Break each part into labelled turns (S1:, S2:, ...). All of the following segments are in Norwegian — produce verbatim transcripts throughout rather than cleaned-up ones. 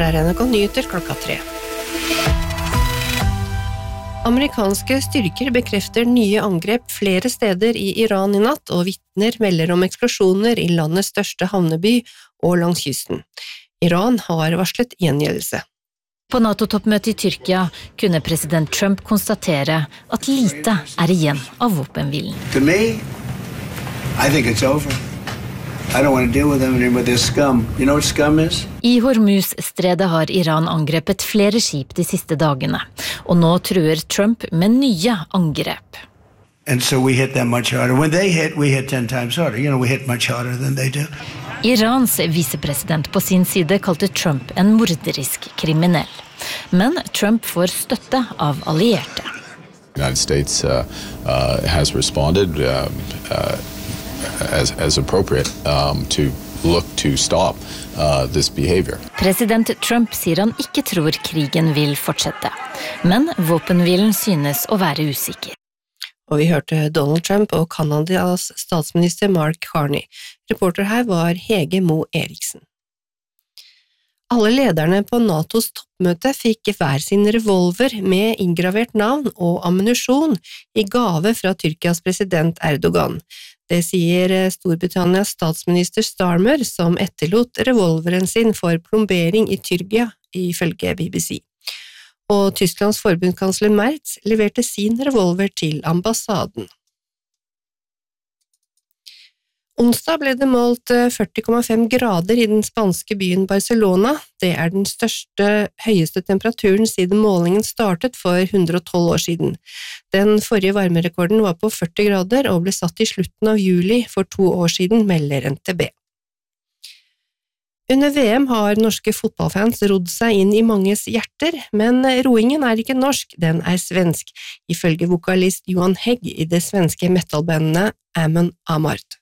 S1: er N R K Nyheter klokka tre. Amerikanske styrker bekrefter nye angrep flere steder i Iran i natt, og vitner melder om eksplosjoner i landets største havneby og langs kysten. Iran har varslet gjengjeldelse.
S2: På NATO-toppmøtet i Tyrkia kunne president Trump konstatere at lite er igjen av våpenhvilen.
S3: To me, I think it's over. I don't want to deal with them anymore. They're scum. You know what scum is?
S2: I Hormuz-stredet har Iran angrepet flere skip de siste dagene, og nå truer Trump med nye angrep.
S3: And so we hit them much harder. When they hit, we hit ten times harder. You know, we hit much harder than they do.
S2: Irans visepresident på sin side kalte Trump en morderisk kriminell. Men Trump får støtte av allierte.
S4: United States uh, uh, has responded uh, uh, As, as appropriate um, to look to stop uh, this behavior.
S2: President Trump sier han ikke tror krigen vil fortsette, men våpenhvilen synes å være usikker.
S1: Og vi hørte Donald Trump og Kanadas statsminister Mark Carney. Reporter her var Hege Mo Eriksen. Alle lederne på NATOs toppmøte fikk hver sin revolver med inngravert navn og ammunisjon i gave fra Tyrkias president Erdogan. Det sier Storbritannias statsminister Starmer, som etterlot revolveren sin for plombering i Tyrkia, ifølge B B C. Og Tysklands forbundskansler Merz leverte sin revolver til ambassaden. Onsdag ble det målt førti komma fem grader i den spanske byen Barcelona. Det er den største, høyeste temperaturen siden målingen startet for hundre og tolv år siden. Den forrige varmerekorden var på førti grader og ble satt i slutten av juli for to år siden, melder N T B. Under V M har norske fotballfans rodd seg inn i manges hjerter, men roingen er ikke norsk, den er svensk, ifølge vokalist Johan Hegg i det svenske metalbandet Amon Amarth.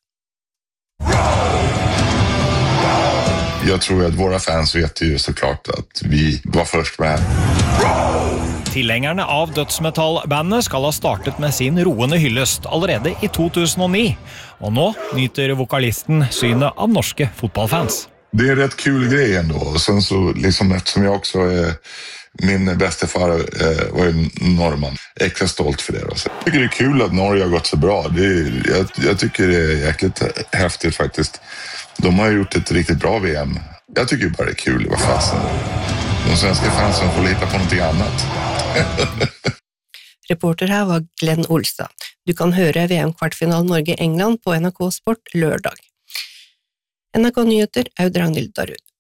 S5: Jag tror att våra fans vet ju såklart att vi var först med.
S6: Tilhengerne av dødsmetallbandet skal ha startet med sin roende hyllest allerede i to tusen og ni, og nå nyter vokalisten synet av norske fotballfans.
S5: Det är en rätt kul grej ändå, och sen så liksom eftersom jag också är min bästa far eh, var ju norrman. Extra stolt för det. Alltså. Jag tycker det är kul att Norge har gått så bra. Det är, jag, jag tycker det är jäkligt häftigt faktiskt. De har gjort ett riktigt bra V M. Jag tycker bara det är kul, vad fasen. De svenska fansen får lita på någonting annat.
S1: Reporter her var Glenn Olstad. Du kan høre V M-kvartfinalen Norge-England på N R K Sport lørdag. N R K Nyheter, Aud Ragnhild Darud.